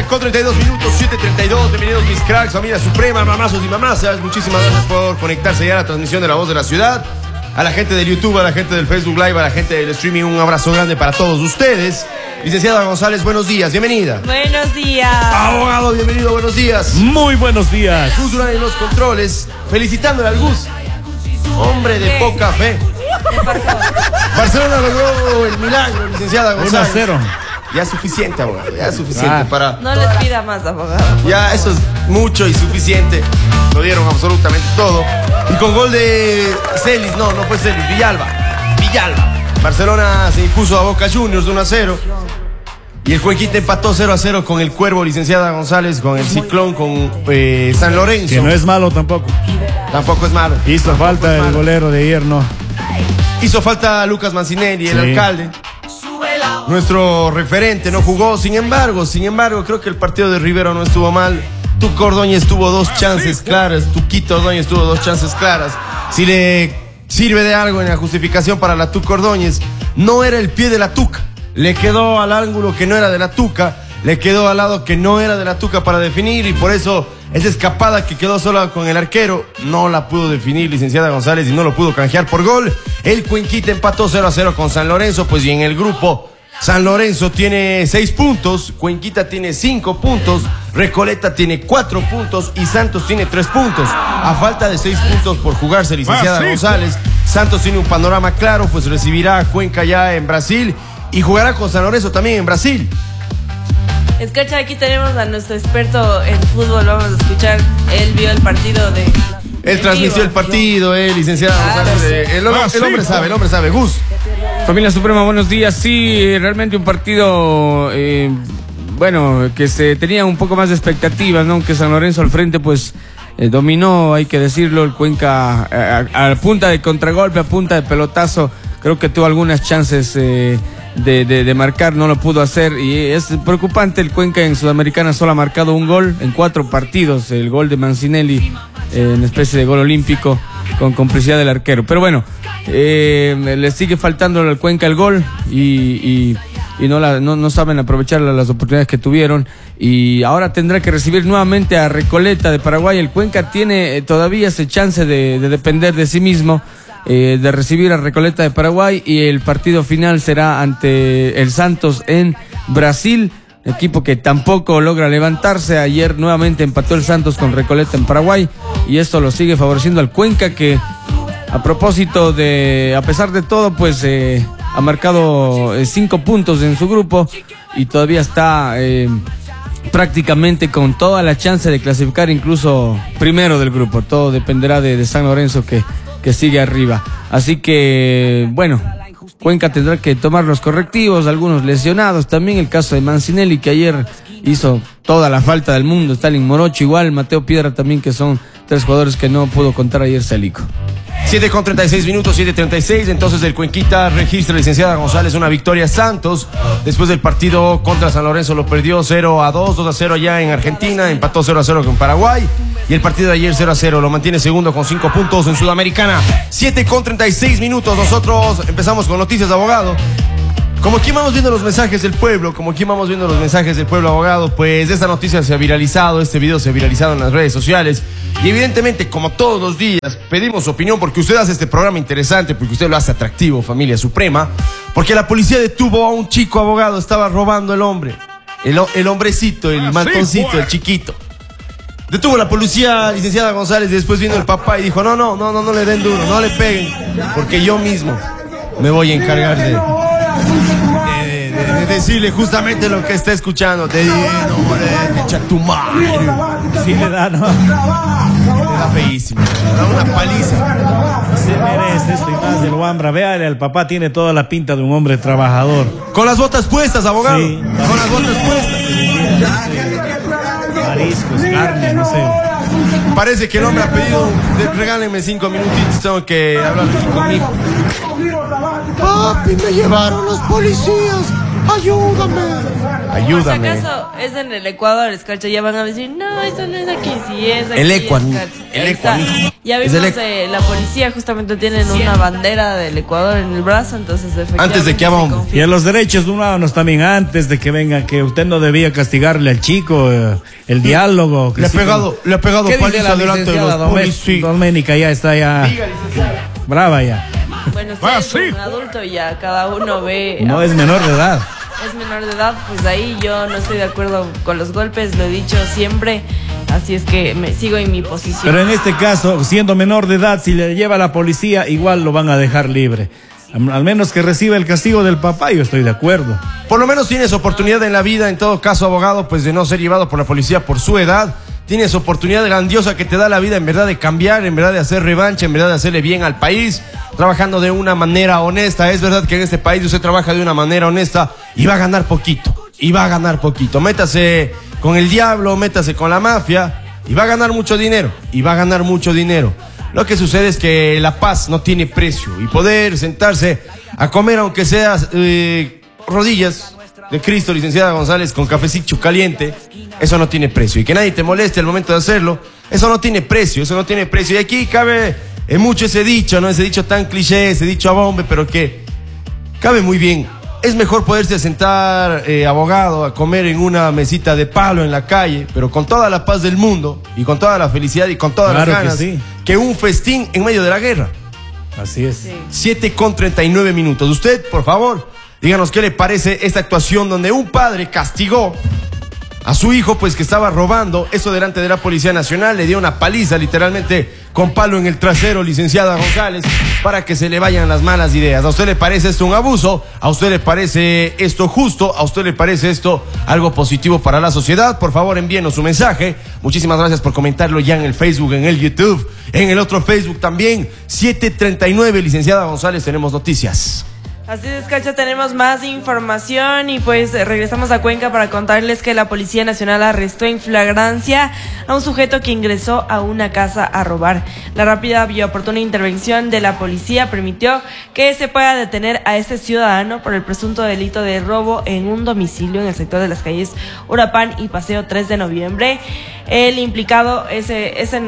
con 32 minutos, 7:32. Bienvenidos mis cracks, familia suprema, mamazos y mamazas. Muchísimas gracias por conectarse ya a la transmisión de La Voz de la Ciudad. A la gente del YouTube, a la gente del Facebook Live, a la gente del streaming, un abrazo grande para todos ustedes. Licenciada González, buenos días, bienvenida. Buenos días. Abogado, bienvenido, buenos días. Muy buenos días. Gus Durán en los controles, felicitándole al Gus. Hombre de poca fe. ¿Qué pasó? Barcelona logró el milagro, licenciada González. 1-0. Ya es suficiente, abogado, ya es suficiente para... No les pida más, abogado. Ya eso es mucho y suficiente. Lo dieron absolutamente todo. Y con gol de Celis, no fue Celis, Villalba. Barcelona se impuso a Boca Juniors 1-0. Y el Cuenquita empató 0-0 con el Cuervo, licenciada González, con el Ciclón, con San Lorenzo. Que no es malo tampoco. Tampoco es malo. Hizo falta el golero de ayer, ¿no? Hizo falta Lucas Mancinelli, el Sí. alcalde. Nuestro referente no jugó. Sin embargo, creo que el partido de Rivero no estuvo mal. Tuco Ordóñez tuvo dos chances claras. Tuquito Ordóñez tuvo dos chances claras. Si le sirve de algo en la justificación para la Tuco Ordóñez, no era el pie de la Tuca. Le quedó al ángulo que no era de la Tuca. Le quedó al lado que no era de la Tuca para definir. Y por eso esa escapada que quedó sola con el arquero no la pudo definir licenciada González y no lo pudo canjear por gol. El Cuenquita empató 0-0 con San Lorenzo. Pues y en el grupo San Lorenzo tiene 6 puntos, Cuenquita tiene 5 puntos, Recoleta tiene 4 puntos y Santos tiene 3 puntos. A falta de 6 puntos por jugarse, licenciada González, Santos tiene un panorama claro, pues recibirá a Cuenca ya en Brasil y jugará con San Lorenzo también en Brasil. Escucha, aquí tenemos a nuestro experto en fútbol, vamos a escuchar. Él vio el partido de... Él transmitió el partido, licenciada González. El hombre sabe. Gus. Familia Suprema, buenos días. Sí, realmente un partido, bueno, que se tenía un poco más de expectativas, ¿no? Aunque San Lorenzo al frente, pues, dominó, hay que decirlo, el Cuenca a punta de contragolpe, a punta de pelotazo, creo que tuvo algunas chances de marcar, no lo pudo hacer, y es preocupante. El Cuenca en Sudamericana solo ha marcado un gol en 4 partidos, el gol de Mancinelli, en especie de gol olímpico, con complicidad del arquero. Pero bueno, le sigue faltando al Cuenca el gol y no saben aprovechar las oportunidades que tuvieron, y ahora tendrá que recibir nuevamente a Recoleta de Paraguay. El Cuenca tiene todavía ese chance de depender de sí mismo, de recibir a Recoleta de Paraguay, y el partido final será ante el Santos en Brasil, equipo que tampoco logra levantarse. Ayer nuevamente empató el Santos con Recoleta en Paraguay, y esto lo sigue favoreciendo al Cuenca, que a propósito a pesar de todo, pues ha marcado 5 puntos en su grupo y todavía está prácticamente con toda la chance de clasificar, incluso primero del grupo. Todo dependerá de San Lorenzo, que sigue arriba. Así que, bueno, Cuenca tendrá que tomar los correctivos, algunos lesionados, también el caso de Mancinelli, que ayer hizo toda la falta del mundo, Stalin Morocho igual, Mateo Piedra también, que son 3 jugadores que no pudo contar ayer Celico. 7:36 minutos, 7:36. Entonces el Cuenquita registra, licenciada González, una victoria. Santos, después del partido contra San Lorenzo, lo perdió 0-2, 2-0 allá en Argentina, empató 0-0 con Paraguay. Y el partido de ayer 0-0, lo mantiene segundo con 5 puntos en Sudamericana. 7:36 minutos, nosotros empezamos con noticias de abogado. Como aquí vamos viendo los mensajes del pueblo, abogado, pues esta noticia se ha viralizado, este video se ha viralizado en las redes sociales. Y evidentemente, como todos los días, pedimos su opinión porque usted hace este programa interesante, porque usted lo hace atractivo, familia suprema. Porque la policía detuvo a un chico, abogado, estaba robando el hombre. El hombrecito, el mantoncito, el chiquito. Detuvo la policía, licenciada González, y después vino el papá y dijo, no le den duro, no le peguen, porque yo mismo me voy a encargar de decirle justamente lo que está escuchando. Te digo, no, echa tu madre. Sí le da, ¿no? Le da feísimo, le da una paliza. Se merece esto y más del Wambra. Véale, el papá tiene toda la pinta de un hombre trabajador. Con las botas puestas, abogado. Sí. Con las botas puestas. Mariscos, carne, no sé. Parece que el hombre ha pedido, regálenme 5 minutitos, tengo que hablar aquí conmigo. Papi, me llevaron los policías. Ayúdame. Por si acaso es en el Ecuador, escarcha, ya van a decir, no, eso no es aquí, sí es aquí. El Ecuador. Escarcha. El Ahí está. Ecuador. Ya Es vimos, el la policía justamente tienen una bandera del Ecuador en el brazo, entonces efectivamente Antes de que se vamos. confirma. Y a los derechos humanos también, antes de que venga, que usted no debía castigarle al chico, el diálogo. Que Le ha sí, pegado ¿Qué dice paliza la delante de licenciada los polis. Sí. Doménica ya está ya brava ya. Bueno, si es un adulto ya, cada uno ve. No es menor de edad. Es menor de edad, pues ahí yo no estoy de acuerdo con los golpes, lo he dicho siempre, así es que me sigo en mi posición. Pero en este caso, siendo menor de edad, si le lleva a la policía, igual lo van a dejar libre. Al menos que reciba el castigo del papá, yo estoy de acuerdo. Por lo menos tienes oportunidad en la vida, en todo caso, abogado, pues de no ser llevado por la policía por su edad. Tienes oportunidad grandiosa que te da la vida, en verdad, de cambiar, en verdad, de hacer revancha, en verdad, de hacerle bien al país, trabajando de una manera honesta. Es verdad que en este país usted trabaja de una manera honesta y va a ganar poquito. Y va a ganar poquito. Métase con el diablo, métase con la mafia y va a ganar mucho dinero. Y va a ganar mucho dinero. Lo que sucede es que la paz no tiene precio y poder sentarse a comer, aunque sea rodillas de Cristo, licenciada González, con cafecito caliente, eso no tiene precio. Y que nadie te moleste al momento de hacerlo, eso no tiene precio, eso no tiene precio. Y aquí cabe mucho ese dicho, ¿no? Ese dicho tan cliché, ese dicho a bombe, pero que cabe muy bien. Es mejor poderse sentar, abogado, a comer en una mesita de palo en la calle, pero con toda la paz del mundo y con toda la felicidad y con todas Claro las que ganas, sí. que un festín en medio de la guerra. Así es. Sí. 7:39. Usted, por favor, díganos qué le parece esta actuación donde un padre castigó a su hijo, pues que estaba robando, eso delante de la Policía Nacional, le dio una paliza literalmente con palo en el trasero, licenciada González, para que se le vayan las malas ideas. ¿A usted le parece esto un abuso? ¿A usted le parece esto justo? ¿A usted le parece esto algo positivo para la sociedad? Por favor, envíenos su mensaje. Muchísimas gracias por comentarlo ya en el Facebook, en el YouTube, en el otro Facebook también. 7:39, licenciada González, tenemos noticias. Así es, Cacha, tenemos más información y pues regresamos a Cuenca para contarles que la Policía Nacional arrestó en flagrancia a un sujeto que ingresó a una casa a robar. La rápida y oportuna intervención de la policía permitió que se pueda detener a este ciudadano por el presunto delito de robo en un domicilio en el sector de las calles Urapán y Paseo 3 de Noviembre. El implicado, ese es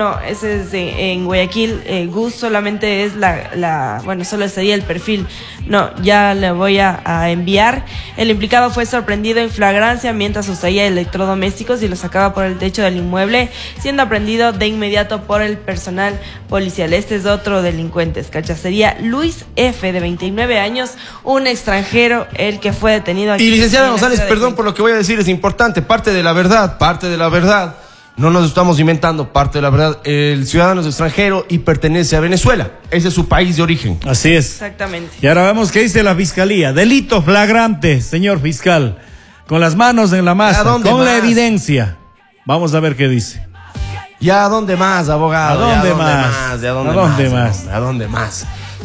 en Guayaquil, Gus, solamente es bueno, solo sería el perfil. No, ya le voy a enviar. El implicado fue sorprendido en flagrancia mientras sustraía electrodomésticos y los sacaba por el techo del inmueble, siendo aprendido de inmediato por el personal policial. Este es otro delincuente, ¿cachai? Sería Luis F., de 29 años, un extranjero, el que fue detenido aquí. Y licenciada en la González, ciudad de perdón por lo que voy a decir, es importante, parte de la verdad. No nos estamos inventando, parte de la verdad. El ciudadano es extranjero y pertenece a Venezuela. Ese es su país de origen. Así es. Exactamente. Y ahora vemos qué dice la fiscalía. Delito flagrante, señor fiscal. Con las manos en la masa, ¿A dónde con la más? evidencia. Vamos a ver qué dice. ¿Ya a dónde más, abogado? ¿A dónde ¿Ya más? ¿De a dónde ¿A dónde más? más? ¿A dónde más?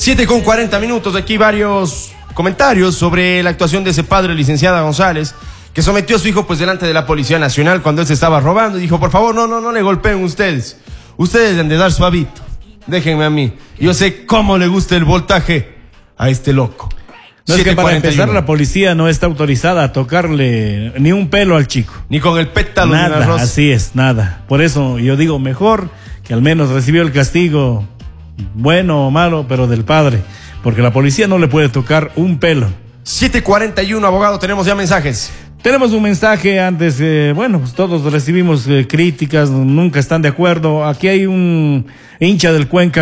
7:40. Aquí varios comentarios sobre la actuación de ese padre, licenciada González, que sometió a su hijo pues delante de la Policía Nacional cuando él se estaba robando y dijo, por favor, no le golpeen ustedes. Ustedes deben de dar suavito. Déjenme a mí. Yo sé cómo le gusta el voltaje a este loco. No es que para 7:41. empezar la policía no está autorizada a tocarle ni un pelo al chico. Ni con el pétalo de Nada, una rosa. así es, nada. Por eso yo digo mejor que al menos recibió el castigo, bueno o malo, pero del padre. Porque la policía no le puede tocar un pelo. 7:41, abogado, tenemos ya mensajes. Tenemos un mensaje antes, bueno, pues todos recibimos críticas, nunca están de acuerdo. Aquí hay un hincha del Cuenca